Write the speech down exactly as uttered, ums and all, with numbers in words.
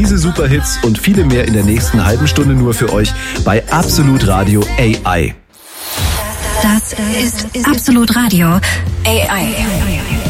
Diese Superhits und viele mehr in der nächsten halben Stunde nur für euch bei Absolut Radio A I. Das ist Absolut Radio A I.